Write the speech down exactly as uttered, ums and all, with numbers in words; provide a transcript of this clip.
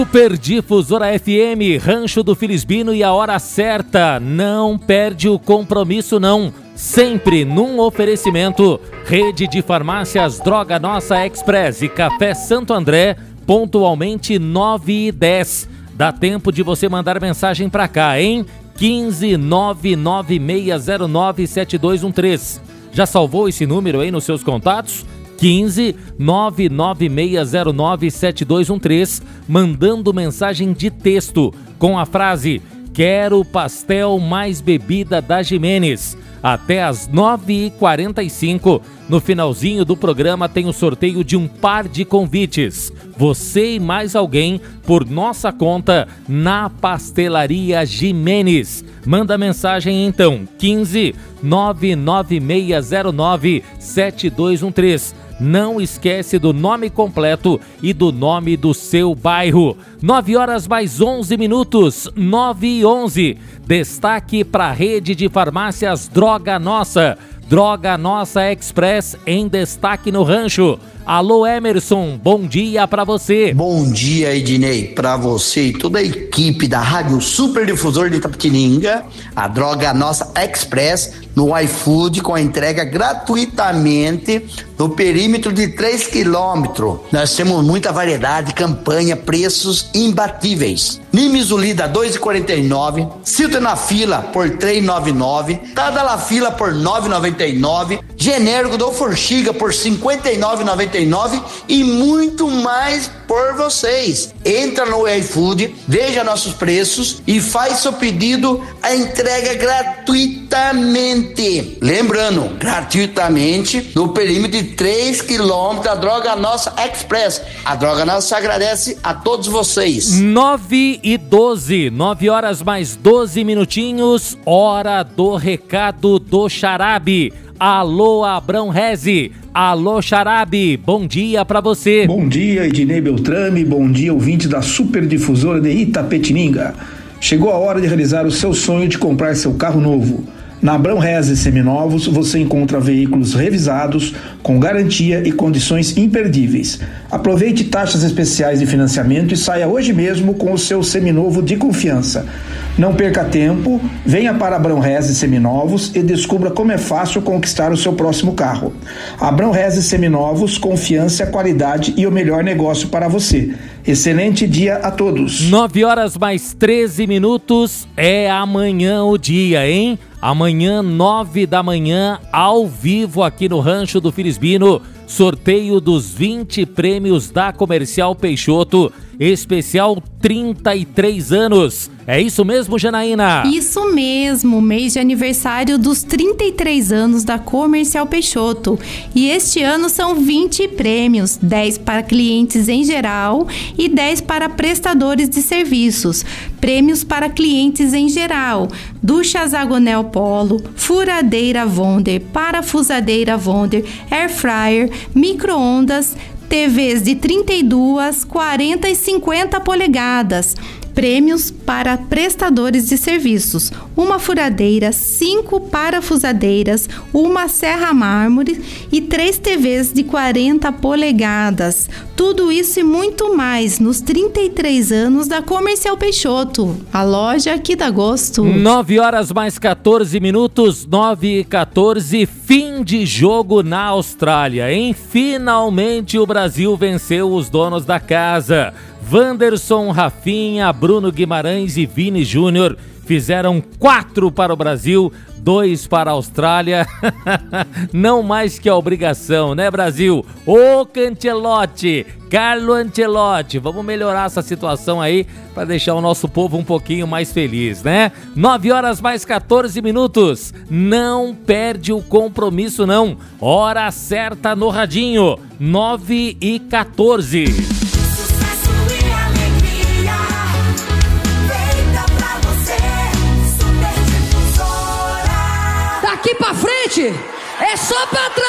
Super Difusora F M, Rancho do Filisbino e a hora certa. Não perde o compromisso não. Sempre num oferecimento. Rede de Farmácias Droga Nossa Express e Café Santo André, pontualmente nove e dez. Dá tempo de você mandar mensagem pra cá, hein? quinze nove nove seis zero nove sete dois um três. Já salvou esse número aí nos seus contatos? quinze nove nove seis zero nove sete dois um três, mandando mensagem de texto com a frase: quero pastel mais bebida da Jimenez. Até às nove e quarenta e cinco, no finalzinho do programa, tem o sorteio de um par de convites. Você e mais alguém por nossa conta na Pastelaria Jimenez. Manda mensagem então, quinze nove nove seis zero nove sete dois um três. Não esquece do nome completo e do nome do seu bairro. nove horas mais onze minutos, nove e onze. Destaque para a rede de farmácias Droga Nossa. Droga Nossa Express em destaque no rancho. Alô Emerson, bom dia para você. Bom dia, Ednei, para você e toda a equipe da Rádio Super Difusor de Itapetininga. A Droga Nossa Express no iFood com a entrega gratuitamente no perímetro de três quilômetros. Nós temos muita variedade, campanha, preços imbatíveis. Nimizulida dois reais e quarenta e nove centavos, Sildenafila por três reais e noventa e nove centavos, Tadalafila por nove reais e noventa e nove centavos, Genérico do Forxiga por cinquenta e nove reais e noventa e nove centavos e muito mais por vocês. Entra no iFood, veja nossos preços e faz seu pedido, a entrega gratuitamente. Lembrando, gratuitamente no perímetro de três quilômetros da Droga Nossa Express. A Droga Nossa agradece a todos vocês. nove e doze, nove horas mais doze minutinhos, hora do recado do Xarabe. Alô, Abrão Reze. Alô, Xarabe, bom dia pra você. Bom dia, Ednei Beltrame, bom dia, ouvinte da Super Difusora de Itapetininga. Chegou a hora de realizar o seu sonho de comprar seu carro novo. Na Abrão Reze Seminovos você encontra veículos revisados, com garantia e condições imperdíveis. Aproveite taxas especiais de financiamento e saia hoje mesmo com o seu seminovo de confiança. Não perca tempo, venha para Abrão Reze Seminovos e descubra como é fácil conquistar o seu próximo carro. Abrão Reze Seminovos, confiança, qualidade e o melhor negócio para você. Excelente dia a todos. nove horas mais treze minutos, é amanhã o dia, hein? Amanhã, nove da manhã, ao vivo aqui no Rancho do Filisbino, sorteio dos vinte prêmios da Comercial Peixoto, especial trinta e três anos. É isso mesmo, Janaína? Isso mesmo, mês de aniversário dos trinta e três anos da Comercial Peixoto. E este ano são vinte prêmios, dez para clientes em geral e dez para prestadores de serviços. Prêmios para clientes em geral: ducha Zagonel Polo, furadeira Wonder, parafusadeira Wonder, air fryer, micro-ondas, T Vs de trinta e duas, quarenta e cinquenta polegadas. Prêmios para prestadores de serviços: uma furadeira, cinco parafusadeiras, uma serra mármore e três T Vs de quarenta polegadas. Tudo isso e muito mais nos trinta e três anos da Comercial Peixoto, a loja que dá gosto. nove horas mais quatorze minutos, nove e quatorze, fim de jogo na Austrália, hein? Finalmente o Brasil venceu os donos da casa. Wanderson, Rafinha, Bruno Guimarães e Vini Júnior fizeram quatro para o Brasil, dois para a Austrália. Não mais que a obrigação, né, Brasil? Ô, Cancelotti, Carlo Ancelotti, vamos melhorar essa situação aí para deixar o nosso povo um pouquinho mais feliz, né? nove horas mais quatorze minutos. Não perde o compromisso, não. Hora certa no radinho, nove e quatorze. Daqui pra frente é só pra trás.